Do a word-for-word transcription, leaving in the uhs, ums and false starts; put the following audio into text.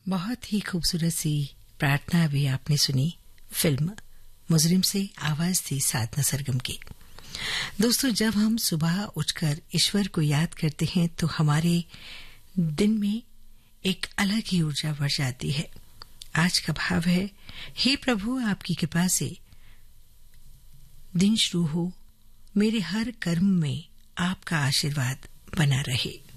बहुत ही खूबसूरत सी प्रार्थना भी आपने सुनी। फिल्म मुजरिम से आवाज थी साधना सरगम की। दोस्तों, जब हम सुबह उठकर ईश्वर को याद करते हैं तो हमारे दिन में एक अलग ही ऊर्जा बढ़ जाती है। आज का भाव है, हे प्रभु, आपकी कृपा से दिन शुरू हो, मेरे हर कर्म में आपका आशीर्वाद बना रहे।